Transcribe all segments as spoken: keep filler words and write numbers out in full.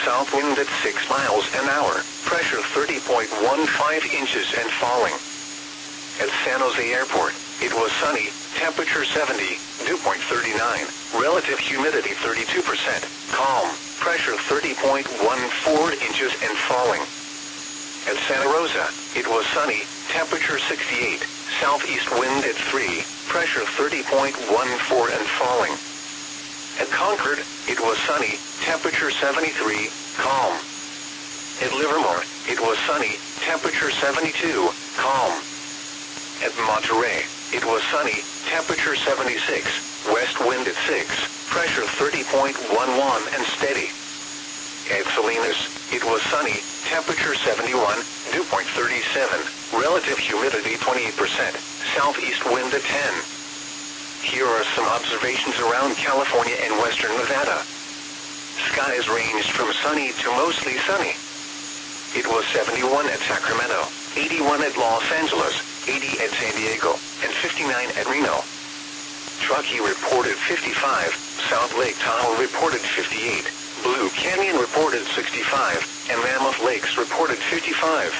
south wind at six miles an hour, pressure thirty point one five inches and falling. At San Jose Airport, it was sunny, temperature seventy, dew point thirty-nine, relative humidity thirty-two percent, calm, pressure thirty point one four inches and falling. At Santa Rosa, it was sunny, temperature sixty-eight, southeast wind at three, pressure thirty point one four and falling. At Concord, it was sunny, temperature seventy-three, calm. At Livermore, it was sunny, temperature seventy-two, calm. At Monterey, it was sunny, temperature seventy-six, west wind at six, pressure thirty point one one and steady. At Salinas, it was sunny, temperature seventy-one, dew point thirty-seven, relative humidity twenty-eight percent, southeast wind at ten. Here are some observations around California and western Nevada. Skies ranged from sunny to mostly sunny. It was seventy-one at Sacramento, eighty-one at Los Angeles, eighty at San Diego, and fifty-nine at Reno. Truckee reported fifty-five, South Lake Tahoe reported fifty-eight, Blue Canyon reported sixty-five, and Mammoth Lakes reported fifty-five.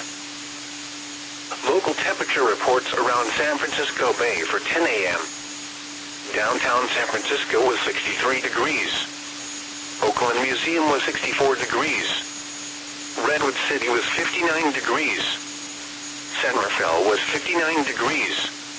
Local temperature reports around San Francisco Bay for ten a m Downtown San Francisco was sixty-three degrees. Oakland Museum was sixty-four degrees. Redwood City was fifty-nine degrees. San Rafael was fifty-nine degrees.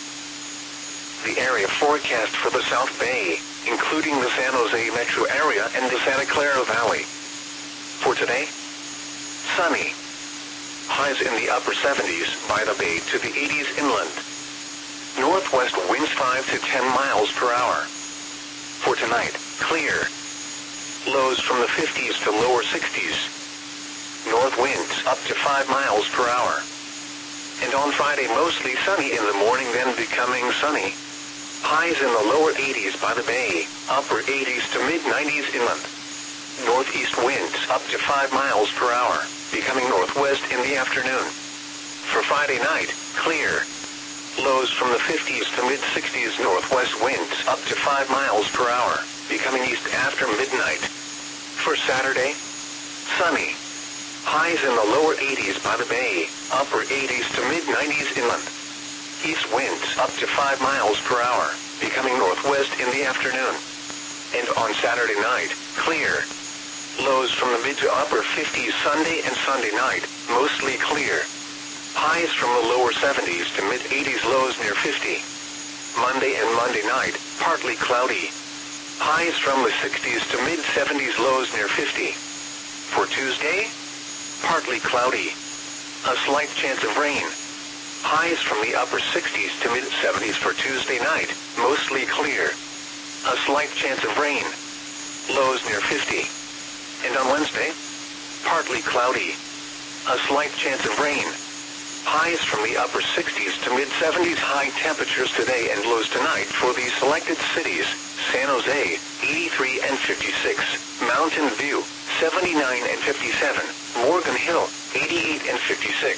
The area forecast for the South Bay, including the San Jose metro area and the Santa Clara Valley. For today, sunny. Highs in the upper seventies by the bay to the eighties inland. Northwest winds five to ten miles per hour. For tonight, clear. Lows from the fifties to lower sixties. North winds up to five miles per hour. And on Friday, mostly sunny in the morning, then becoming sunny. Highs in the lower eighties by the bay, upper eighties to mid nineties inland. Northeast winds up to five miles per hour, becoming northwest in the afternoon. For Friday night, clear. Lows from the fifties to mid sixties, northwest winds up to five miles per hour, becoming east after midnight. For Saturday, sunny. Highs in the lower eighties by the bay, upper eighties to mid nineties inland. East winds up to five miles per hour, becoming northwest in the afternoon. And on Saturday night, clear. Lows from the mid to upper fifties Sunday and Sunday night, mostly clear. Highs from the lower seventies to mid eighties, lows near fifty. Monday and Monday night, partly cloudy. Highs from the sixties to mid seventies, lows near fifty. For Tuesday, partly cloudy. A slight chance of rain. Highs from the upper sixties to mid seventies for Tuesday night, mostly clear. A slight chance of rain. Lows near fifty. And on Wednesday, partly cloudy. A slight chance of rain. Highs from the upper sixties to mid seventies, high temperatures today and lows tonight for these selected cities: San Jose, eighty-three and fifty-six, Mountain View, seventy-nine and fifty-seven, Morgan Hill, eighty-eight and fifty-six.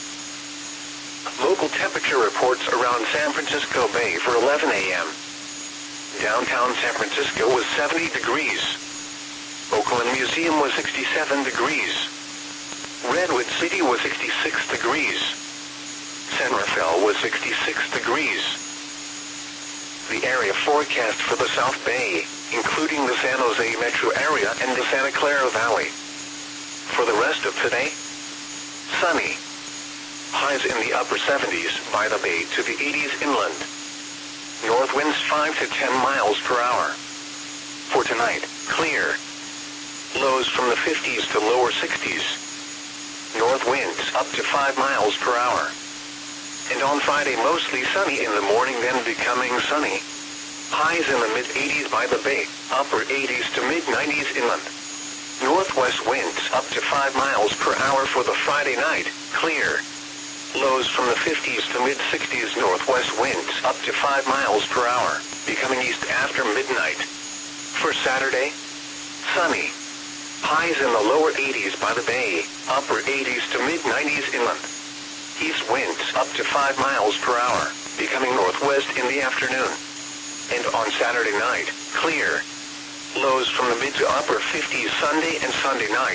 Local temperature reports around San Francisco Bay for eleven a m Downtown San Francisco was seventy degrees. Oakland Museum was sixty-seven degrees. Redwood City was sixty-six degrees. San Rafael was sixty-six degrees. The area forecast for the South Bay, including the San Jose metro area and the Santa Clara Valley. For the rest of today, sunny. Highs in the upper seventies by the bay to the eighties inland. North winds five to ten miles per hour. For tonight, clear. Lows from the fifties to lower sixties. North winds up to five miles per hour. And on Friday, mostly sunny in the morning, then becoming sunny. Highs in the mid eighties by the bay, upper eighties to mid nineties inland. Northwest winds up to five miles per hour for the Friday night, clear. Lows from the fifties to mid sixties, northwest winds up to five miles per hour, becoming east after midnight. For Saturday, sunny. Highs in the lower eighties by the bay, upper eighties to mid nineties inland. East winds up to five miles per hour, becoming northwest in the afternoon. And on Saturday night, clear. Lows from the mid to upper fifties Sunday and Sunday night.